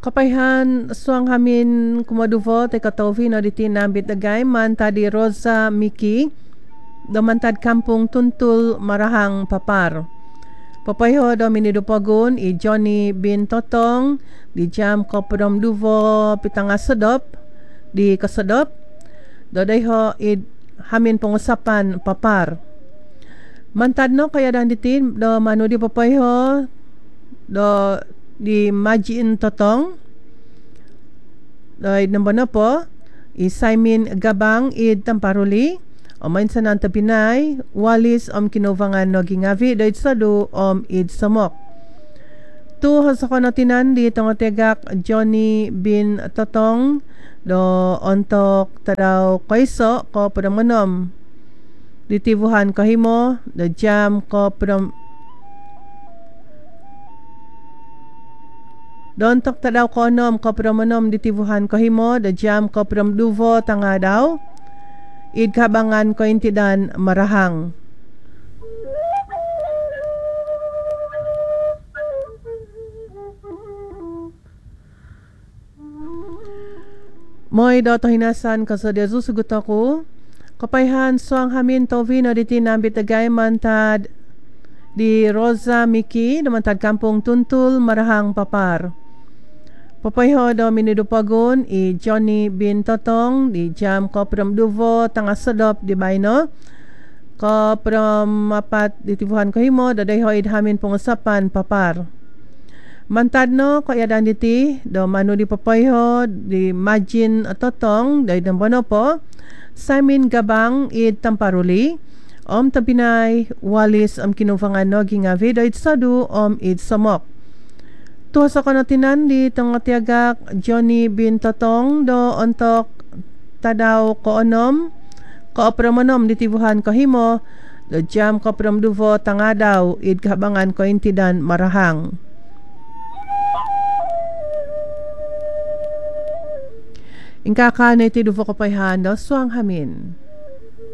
Kapayhan suang hamin kumaduvo te katovi no diti nambit agay man tadi Rosa Miki domantad kampung Tuntul Marahang Papar. Papayho do minidupagun i Johnny bin Totong di jam koprom duvo pitanga sedop di kasedop do dayho i hamin pengusapan papar. Mantad no kaya dan ditin do manu di papayho do di Majin Totong doi nombor po i Simon Gabang id Tamparuli o main sanan tapinay walis om kinovangan no gingavi doi sadu om id samok tu hasakonotinan di tongotegak Johnny bin Totong do ontok tadaw kaiso ko padamanom ditibuhan kahimo do jam ko padam Don tok tadaw konom kopromonom ditibuhan kahimo da jam koprom duvo tanga daw id kabangan ko intidan marahang. Moy do to hinasan kasadya susugot ako kapayhan suang hamin tovino diti nambit agay mantad di Rosa Miki namantad kampung Tuntul Marahang Papar. Papayho do minidupagun i Johnny bin Totong di jam koprom duvo tanga sedop di Baino koprom apat ditibuhan kahimo dadayho idhamin pengusapan papar. Mantadno kayadan diti do manu di papayho di Majin Totong dai dambono po Simon Gabang id Tamparuli om tapinay walis om kinufangan no gingavi do sadu om id samok. Tuha sa kanatinan di tangatiagak Johnny bin Totong do ontok tadaw koonom koopromonom ditibuhan kahimo do jam koprom duvo tangadaw id kahabangan ko intidan marahang. Ingkaka na iti duvo kapayhan do suang hamin.